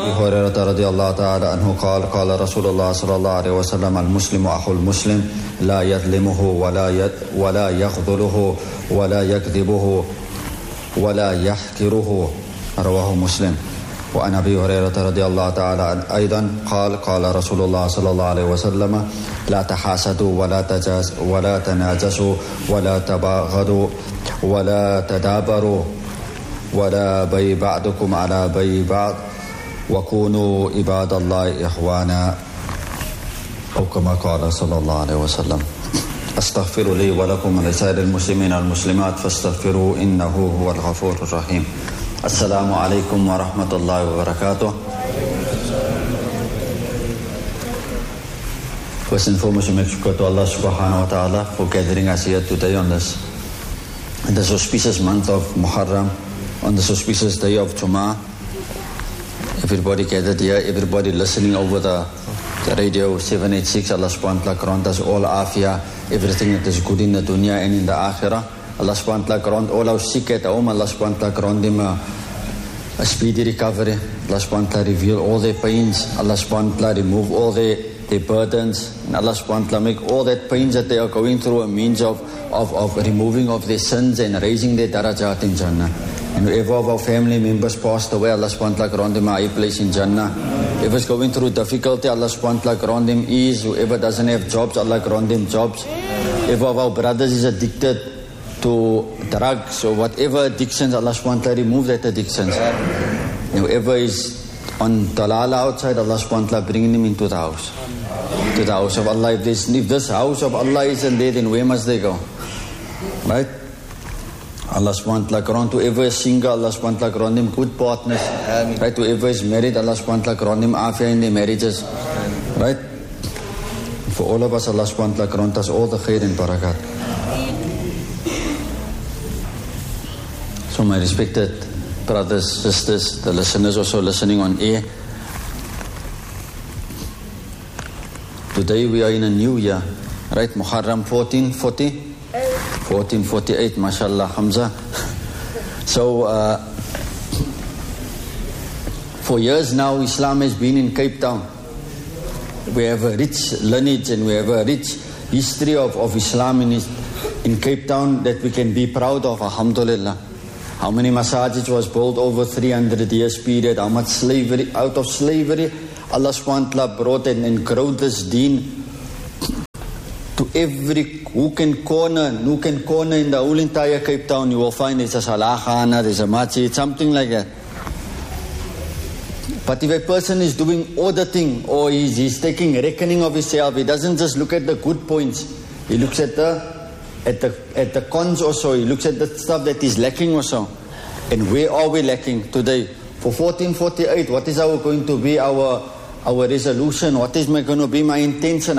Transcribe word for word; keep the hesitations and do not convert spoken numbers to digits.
أبي هريرة رضي الله تعالى عنه قال قال رسول الله صلى الله عليه وسلم المسلم أخو المسلم لا يظلمه ولا يد ولا يخذله ولا يكذبه ولا يحقره رواه مسلم. وعن أبي هريرة رضي الله تعالى عنه أيضا قال قال رسول الله صلى الله عليه وسلم لا تحاسدوا ولا تجاس ولا تناجسوا ولا تباغضوا ولا تدابروا ولا بي بعضكم على بي بعض وكونوا عباد الله إخوانا أو كما قال صلى الله عليه وسلم. أستغفر لي ولكم ولسائر المسلمين والمسلمات فاستغفروا إنه هو الغفور الرحيم. Assalamu alaikum wa rahmatullahi wa barakatuh. First and foremost, we make shukr to Allah subhanahu wa ta'ala for gathering us here today on this, in this auspicious month of Muharram, on this auspicious day of Jummah. Everybody gathered here, everybody listening over the, the radio seven eighty-six, Allah subhanahu wa ta'ala grant us all afia, everything that is good in the dunya and in the akhirah. Allah subhanahu wa ta'ala grant all our sick at home, Allah subhanahu wa ta'ala grant them a, a speedy recovery. Allah subhanahu wa ta'ala reveal all their pains. Allah subhanahu wa ta'ala remove all their, their burdens. And Allah subhanahu wa ta'ala make all that pains that they are going through a means of, of, of removing of their sins and raising their darajat in Jannah. And whoever of our family members passed away, Allah subhanahu wa ta'ala grant them a high place in Jannah. Whoever is going through difficulty, Allah subhanahu wa ta'ala grant them ease. Whoever doesn't have jobs, Allah grant them jobs. Whoever of our brothers is addicted to drugs or whatever addictions, Allah subhanahu wa ta'ala remove that addictions. Whoever is on dalala outside, Allah subhanahu wa ta'ala bring them into the house. To the house of Allah. If this, if this house of Allah isn't there, then where must they go? Right? Allah subhanahu wa ta'ala grant whoever is single, Allah subhanahu wa ta'ala grant them good partners. Right? Whoever is married, Allah subhanahu wa ta'ala grant them afia in their marriages. Right? For all of us, Allah subhanahu wa ta'ala grant us all the khair and barakat. So my respected brothers, sisters, the listeners also listening on air. Today we are in a new year, right? Muharram fourteen forty? fourteen forty-eight, mashallah, Hamza. So uh, for years now Islam has been in Cape Town. We have a rich lineage and we have a rich history of, of Islam in, in Cape Town that we can be proud of, alhamdulillah. How many masajid was built over three hundred years period? How much slavery, out of slavery, Allah subhanahu wa ta'ala brought and, and growed this deen to every hook and corner, nook and corner in the whole entire Cape Town. You will find there's a salah khana, there's a masjid, something like that. But if a person is doing auditing or he's, he's taking reckoning of himself, he doesn't just look at the good points, he looks at the At the at the cons also, he looks at the stuff that is lacking also. And where are we lacking today? For fourteen forty-eight, what is our going to be our our resolution? What is my going to be my intention?